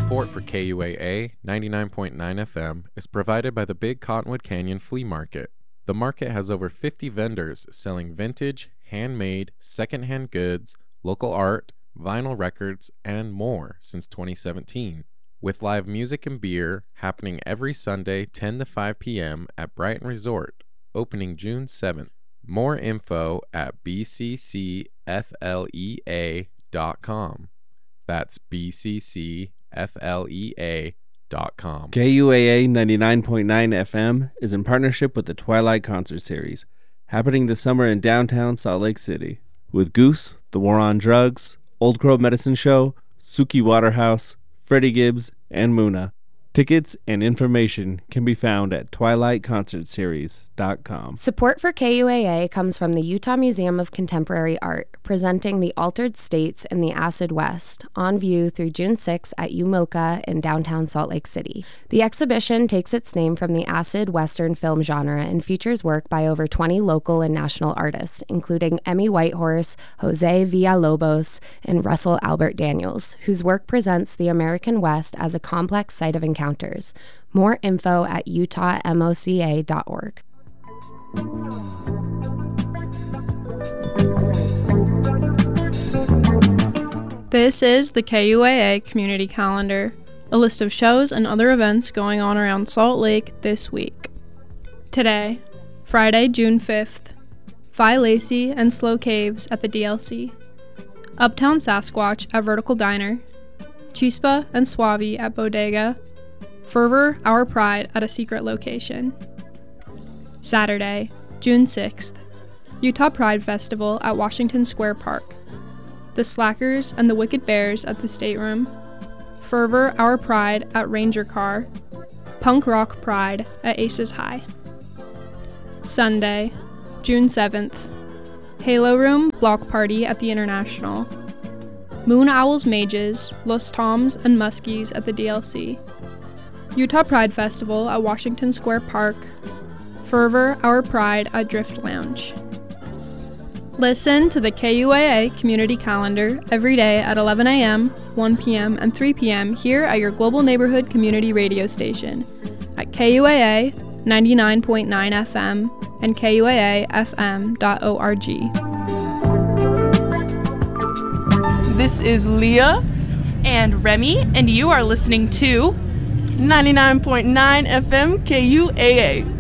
Support for KUAA 99.9 FM is provided by the Big Cottonwood Canyon Flea Market. The market has over 50 vendors selling vintage, handmade, secondhand goods, local art, vinyl records, and more since 2017. With live music and beer happening every Sunday 10 to 5 p.m. at Brighton Resort, opening June 7th. More info at bccflea.com. That's bccflea.com. KUAA 99.9 FM is in partnership with the Twilight Concert Series, happening this summer in downtown Salt Lake City, with Goose, The War on Drugs, Old Crow Medicine Show, Suki Waterhouse, Freddie Gibbs, and Muna. Tickets and information can be found at twilightconcertseries.com. Support for KUAA comes from the Utah Museum of Contemporary Art, presenting The Altered States in the Acid West, on view through June 6 at UMoCA in downtown Salt Lake City. The exhibition takes its name from the acid Western film genre and features work by over 20 local and national artists, including Emmy Whitehorse, Jose Villalobos, and Russell Albert Daniels, whose work presents the American West as a complex site of encounters. More info at utahmoca.org. This is the KUAA Community Calendar, a list of shows and other events going on around Salt Lake this week. Today, Friday, June 5th, Vi Lacey and Slow Caves at the DLC, Uptown Sasquatch at Vertical Diner, Chispa and Suave at Bodega, Fervor, Our Pride at a secret location. Saturday, June 6th, Utah Pride Festival at Washington Square Park, The Slackers and the Wicked Bears at the Stateroom, Fervor, Our Pride at Ranger Car, Punk Rock Pride at Aces High. Sunday, June 7th, Halo Room Block Party at the International, Moon Owls Mages, Los Toms and Muskies at the DLC, Utah Pride Festival at Washington Square Park, Fervor, Our Pride at Drift Lounge. Listen to the KUAA Community Calendar every day at 11 a.m., 1 p.m., and 3 p.m. here at your Global Neighborhood Community Radio station at KUAA 99.9 FM and KUAFM.org. This is Leah and Remy, and you are listening to 99.9 FM KUAA.